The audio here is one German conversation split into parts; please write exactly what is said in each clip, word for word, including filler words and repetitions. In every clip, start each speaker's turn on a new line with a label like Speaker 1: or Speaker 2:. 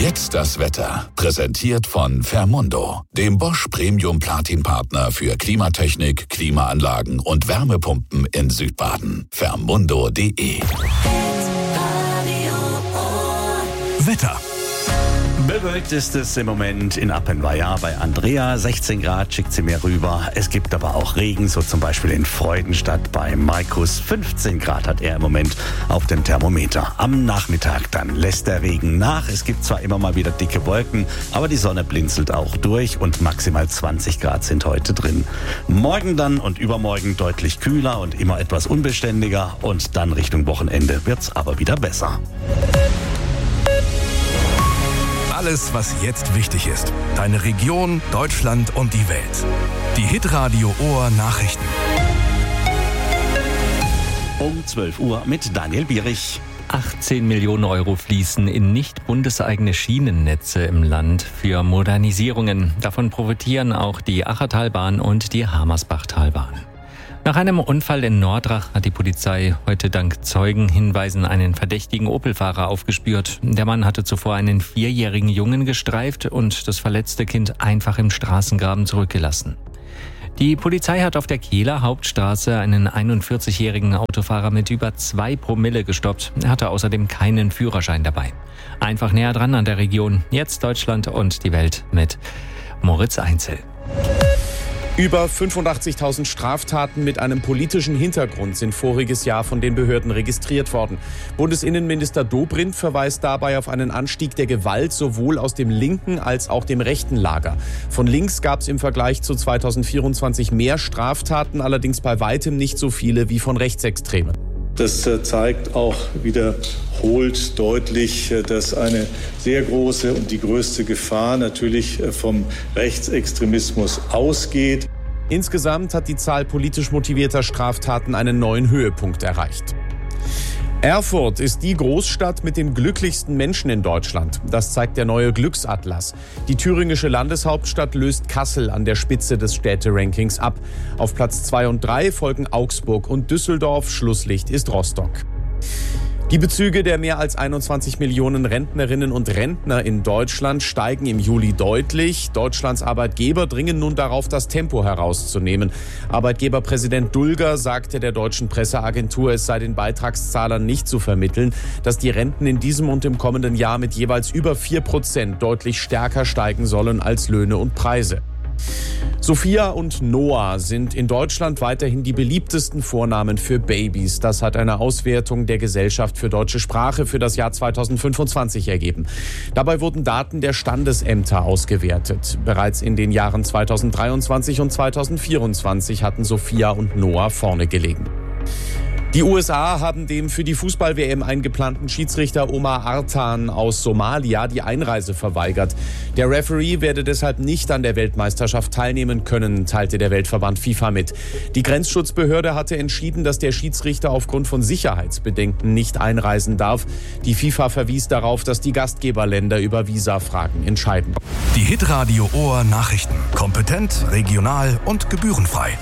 Speaker 1: Jetzt das Wetter. Präsentiert von Fermundo, dem Bosch Premium Platin Partner für Klimatechnik, Klimaanlagen und Wärmepumpen in Südbaden. Fermundo punkt de.
Speaker 2: Wetter.
Speaker 3: Bewölkt ist es im Moment in Appenweier bei Andrea. sechzehn Grad schickt sie mir rüber. Es gibt aber auch Regen, so zum Beispiel in Freudenstadt bei Markus. fünfzehn Grad hat er im Moment auf dem Thermometer. Am Nachmittag dann lässt der Regen nach. Es gibt zwar immer mal wieder dicke Wolken, aber die Sonne blinzelt auch durch und maximal zwanzig Grad sind heute drin. Morgen dann und übermorgen deutlich kühler und immer etwas unbeständiger. Und dann Richtung Wochenende wird's aber wieder besser.
Speaker 2: Alles, was jetzt wichtig ist. Deine Region, Deutschland und die Welt. Die Hitradio Ohr Nachrichten.
Speaker 3: Um zwölf Uhr mit Daniel Bierich.
Speaker 4: achtzehn Millionen Euro fließen in nicht bundeseigene Schienennetze im Land für Modernisierungen. Davon profitieren auch die Achertalbahn und die Hamersbachtalbahn. Nach einem Unfall in Nordrach hat die Polizei heute dank Zeugenhinweisen einen verdächtigen Opel-Fahrer aufgespürt. Der Mann hatte zuvor einen vierjährigen Jungen gestreift und das verletzte Kind einfach im Straßengraben zurückgelassen. Die Polizei hat auf der Kehler Hauptstraße einen einundvierzigjährigen Autofahrer mit über zwei Promille gestoppt. Er hatte außerdem keinen Führerschein dabei. Einfach näher dran an der Region. Jetzt Deutschland und die Welt mit Moritz Einzel.
Speaker 5: Über fünfundachtzigtausend Straftaten mit einem politischen Hintergrund sind voriges Jahr von den Behörden registriert worden. Bundesinnenminister Dobrindt verweist dabei auf einen Anstieg der Gewalt sowohl aus dem linken als auch dem rechten Lager. Von links gab es im Vergleich zu zweitausendvierundzwanzig mehr Straftaten, allerdings bei weitem nicht so viele wie von Rechtsextremen.
Speaker 6: Das zeigt auch wiederholt deutlich, dass eine sehr große und die größte Gefahr natürlich vom Rechtsextremismus ausgeht.
Speaker 5: Insgesamt hat die Zahl politisch motivierter Straftaten einen neuen Höhepunkt erreicht. Erfurt ist die Großstadt mit den glücklichsten Menschen in Deutschland. Das zeigt der neue Glücksatlas. Die thüringische Landeshauptstadt löst Kassel an der Spitze des Städterankings ab. Auf Platz zwei und drei folgen Augsburg und Düsseldorf. Schlusslicht ist Rostock. Die Bezüge der mehr als einundzwanzig Millionen Rentnerinnen und Rentner in Deutschland steigen im Juli deutlich. Deutschlands Arbeitgeber dringen nun darauf, das Tempo herauszunehmen. Arbeitgeberpräsident Dulger sagte der deutschen Presseagentur, es sei den Beitragszahlern nicht zu vermitteln, dass die Renten in diesem und im kommenden Jahr mit jeweils über vier Prozent deutlich stärker steigen sollen als Löhne und Preise. Sophia und Noah sind in Deutschland weiterhin die beliebtesten Vornamen für Babys. Das hat eine Auswertung der Gesellschaft für deutsche Sprache für das Jahr zweitausendfünfundzwanzig ergeben. Dabei wurden Daten der Standesämter ausgewertet. Bereits in den Jahren zweitausenddreiundzwanzig und zweitausendvierundzwanzig hatten Sophia und Noah vorne gelegen. Die U S A haben dem für die Fußball-W M eingeplanten Schiedsrichter Omar Artan aus Somalia die Einreise verweigert. Der Referee werde deshalb nicht an der Weltmeisterschaft teilnehmen können, teilte der Weltverband FIFA mit. Die Grenzschutzbehörde hatte entschieden, dass der Schiedsrichter aufgrund von Sicherheitsbedenken nicht einreisen darf. Die FIFA verwies darauf, dass die Gastgeberländer über Visafragen entscheiden.
Speaker 2: Die Hitradio Ohr Nachrichten. Kompetent, regional und gebührenfrei.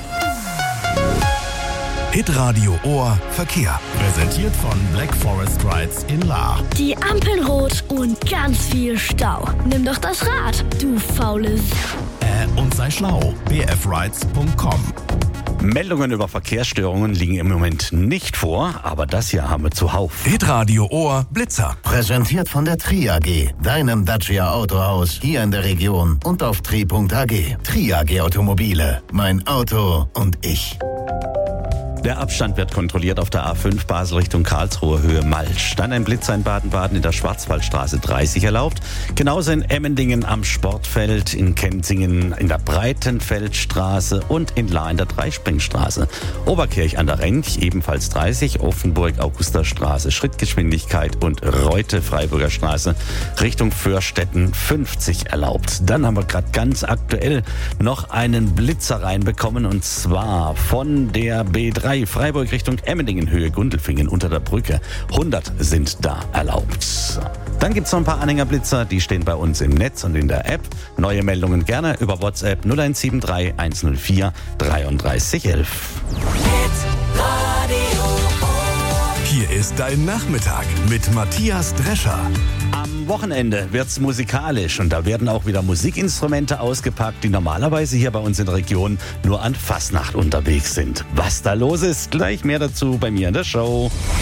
Speaker 2: Hitradio Ohr Verkehr.
Speaker 7: Präsentiert von Black Forest Rides in Lahr.
Speaker 8: Die Ampeln rot und ganz viel Stau. Nimm doch das Rad, du Faules.
Speaker 7: Äh, und sei schlau. b f rides punkt com.
Speaker 3: Meldungen über Verkehrsstörungen liegen im Moment nicht vor, aber das hier haben wir zuhauf.
Speaker 2: Hitradio Ohr Blitzer.
Speaker 9: Präsentiert von der Tri A G, deinem Dacia Autohaus hier in der Region und auf tri punkt a g. Tri A G Automobile, mein Auto und ich.
Speaker 3: Der Abstand wird kontrolliert auf der A fünf Basel Richtung Karlsruhe Höhe Malsch. Dann ein Blitzer in Baden-Baden in der Schwarzwaldstraße dreißig erlaubt. Genauso in Emmendingen am Sportfeld, in Kenzingen in der Breitenfeldstraße und in Lahr in der Dreispringstraße. Oberkirch an der Rench ebenfalls dreißig, Offenburg Augusterstraße Schrittgeschwindigkeit und Reute Freiburger Straße Richtung Fürstetten fünfzig erlaubt. Dann haben wir gerade ganz aktuell noch einen Blitzer reinbekommen und zwar von der B drei Freiburg Richtung Emmendingen Höhe Gundelfingen unter der Brücke. hundert sind da erlaubt. Dann gibt es noch ein paar Anhängerblitzer, die stehen bei uns im Netz und in der App. Neue Meldungen gerne über WhatsApp null eins sieben drei eins null vier drei drei eins eins.
Speaker 2: Hier Hier ist dein Nachmittag mit Matthias Drescher.
Speaker 3: Am Wochenende wird's musikalisch und da werden auch wieder Musikinstrumente ausgepackt, die normalerweise hier bei uns in der Region nur an Fasnacht unterwegs sind. Was da los ist, gleich mehr dazu bei mir in der Show.